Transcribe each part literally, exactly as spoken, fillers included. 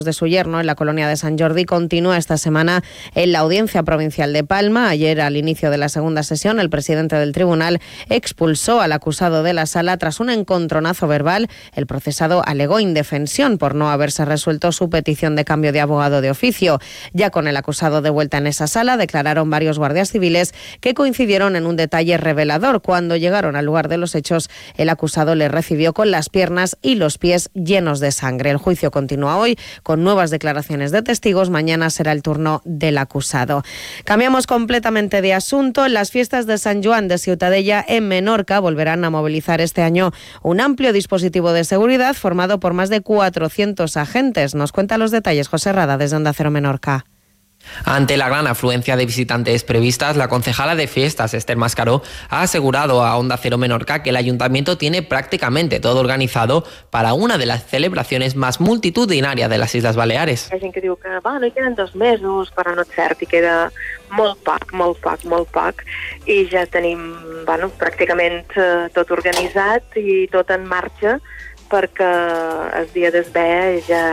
de su yerno en la colonia de Sant Jordi continúa esta semana en la Audiencia Provincial de Palma. Ayer, al inicio de la segunda sesión, el presidente del tribunal expulsó al acusado de la sala tras un encontronazo verbal. El procesado alegó indefensión por no haberse resuelto su petición de cambio de abogado de oficio. Ya con el acusado de vuelta en esa sala, declararon varios guardias civiles que coincidieron en un detalle revelador. Cuando llegaron al lugar de los hechos, el acusado le recibió con las piernas y los pies llenos de sangre. El juicio continúa hoy con nuevas declaraciones de testigos. Mañana será el turno del acusado. Cambiamos completamente de asunto. Las fiestas de Sant Joan de Ciutadella en Menorca volverán a movilizar este año un amplio dispositivo de seguridad formado por más de cuatrocientos agentes. Nos cuenta los detalles José Rada desde Onda Cero Menorca. Ante la gran afluencia de visitantes previstas, la concejala de fiestas, Esther Mascaró, ha asegurado a Onda Cero Menorca que el ayuntamiento tiene prácticamente todo organizado para una de las celebraciones más multitudinàries de les Isles Baleares. Hi ha gent que diu que bueno, hi queden dos mesos, però no és cert, i queda molt poc, molt poc, molt poc, i ja tenim bueno, pràcticament eh, tot organitzat i tot en marxa perquè el dia d'esber ja...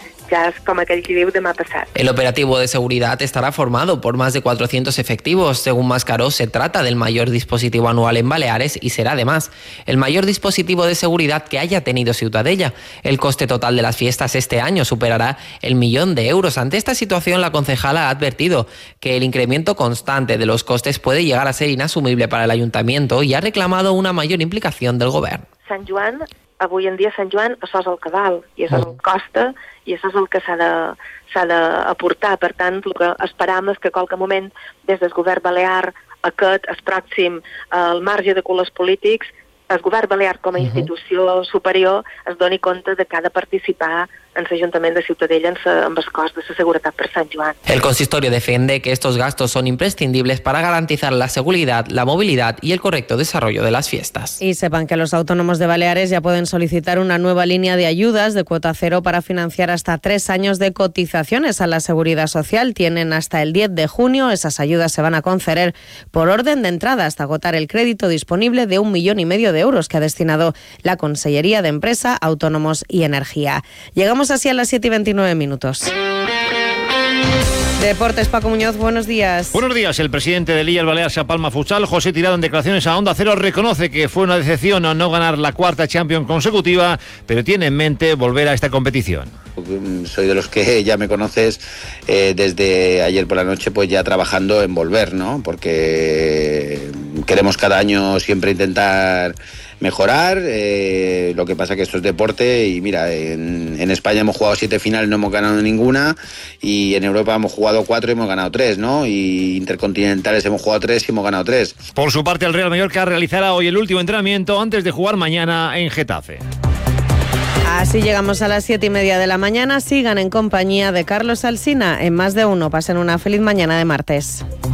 ya es como aquel que diu demà passat. El operativo de seguridad estará formado por más de cuatrocientos efectivos. Según Mascaró, se trata del mayor dispositivo anual en Baleares y será además el mayor dispositivo de seguridad que haya tenido Ciutadella. El coste total de las fiestas este año superará el millón de euros. Ante esta situación, la concejala ha advertido que el incremento constante de los costes puede llegar a ser inasumible para el ayuntamiento y ha reclamado una mayor implicación del govern. Sant Joan, avui en dia Sant Joan, això és el que val, i això és el que costa, i això és el que s'ha de, s'ha d'aportar. Per tant, el que esperam és que a qualque moment, des del govern balear, aquest, el pròxim, al marge de colors polítics, el govern balear com a institució superior es doni compte de que ha de participar en l'Ajuntament de Ciutadella amb el cost de la seguretat per Sant Joan. El consistorio defiende que estos gastos son imprescindibles para garantizar la seguridad, la movilidad y el correcto desarrollo de las fiestas. Y sepan que los autónomos de Baleares ya pueden solicitar una nueva línea de ayudas de cuota cero para financiar hasta tres años de cotizaciones a la Seguridad Social. Tienen hasta el diez de junio. Esas ayudas se van a conceder por orden de entrada hasta agotar el crédito disponible de un millón y medio de euros que ha destinado la Consellería de Empresa, Autónomos y Energía. Llegamos así a las siete y veintinueve minutos. Deportes, Paco Muñoz, buenos días. Buenos días. El presidente del I E L Balears Palma Futsal, José Tirado, en declaraciones a Onda Cero, reconoce que fue una decepción no ganar la cuarta Champions consecutiva, pero tiene en mente volver a esta competición. Soy de los que ya me conoces eh, desde ayer por la noche, pues ya trabajando en volver, ¿no? Porque queremos cada año siempre intentar mejorar, eh, lo que pasa que esto es deporte y mira, en, en España hemos jugado siete finales, no hemos ganado ninguna, y en Europa hemos jugado cuatro y hemos ganado tres, ¿no? Y intercontinentales hemos jugado tres y hemos ganado tres. Por su parte, el Real Mallorca realizará hoy el último entrenamiento antes de jugar mañana en Getafe. Así llegamos a las siete y media de la mañana. Sigan en compañía de Carlos Alsina en Más de Uno. Pasen una feliz mañana de martes.